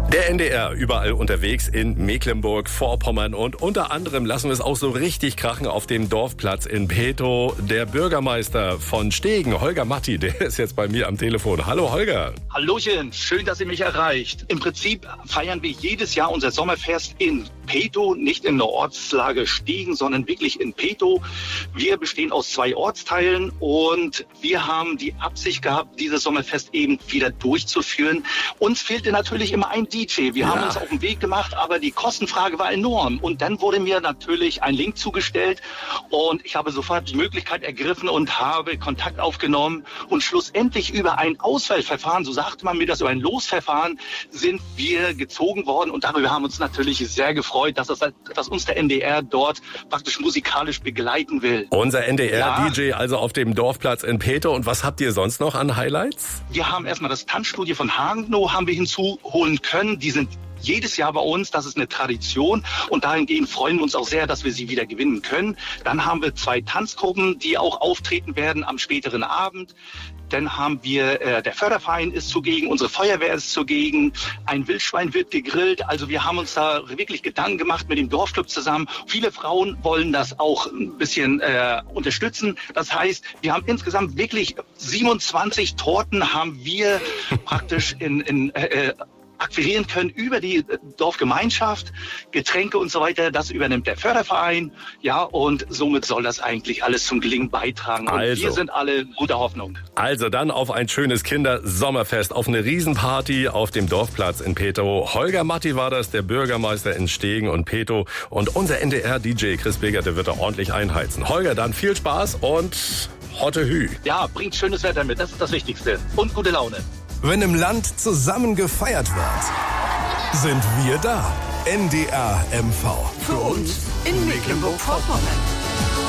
Der NDR überall unterwegs in Mecklenburg-Vorpommern und unter anderem lassen wir es auch so richtig krachen auf dem Dorfplatz in Petow. Der Bürgermeister von Stegen, Holger Matti, der ist jetzt bei mir am Telefon. Hallo Holger. Hallöchen, schön, dass ihr mich erreicht. Im Prinzip feiern wir jedes Jahr unser Sommerfest in Petow, nicht in der Ortslage Stegen, sondern wirklich in Petow. Wir bestehen aus 2 Ortsteilen und wir haben die Absicht gehabt, dieses Sommerfest eben wieder durchzuführen. Uns fehlte natürlich immer ein DJ. Wir haben uns auf den Weg gemacht, aber die Kostenfrage war enorm. Und dann wurde mir natürlich ein Link zugestellt und ich habe sofort die Möglichkeit ergriffen und habe Kontakt aufgenommen. Und schlussendlich über ein Auswahlverfahren, so sagte man mir das, über ein Losverfahren, sind wir gezogen worden. Und darüber haben wir uns natürlich sehr gefreut, dass uns der NDR dort praktisch musikalisch begleiten will. Unser NDR-DJ also auf dem Dorfplatz in Petow. Und was habt ihr sonst noch an Highlights? Wir haben erstmal das Tanzstudio von Hagenow haben wir hinzuholen können. Die sind jedes Jahr bei uns, das ist eine Tradition und dahingehend freuen wir uns auch sehr, dass wir sie wieder gewinnen können. Dann haben wir 2 Tanzgruppen, die auch auftreten werden am späteren Abend. Dann haben wir, der Förderverein ist zugegen, unsere Feuerwehr ist zugegen, ein Wildschwein wird gegrillt. Also wir haben uns da wirklich Gedanken gemacht mit dem Dorfclub zusammen. Viele Frauen wollen das auch ein bisschen unterstützen. Das heißt, wir haben insgesamt wirklich 27 Torten haben wir praktisch akquirieren können über die Dorfgemeinschaft, Getränke und so weiter. Das übernimmt der Förderverein. Ja, und somit soll das eigentlich alles zum Gelingen beitragen. Und wir sind alle guter Hoffnung. Also dann auf ein schönes Kindersommerfest, auf eine Riesenparty auf dem Dorfplatz in Petow. Holger Matti war das, der Bürgermeister in Stegen und Petow. Und unser NDR-DJ Chris Beger, der wird da ordentlich einheizen. Holger, dann viel Spaß und Hotte Hü. Ja, bringt schönes Wetter mit, das ist das Wichtigste. Und gute Laune. Wenn im Land zusammen gefeiert wird, sind wir da. NDR MV. Für uns in Mecklenburg-Vorpommern.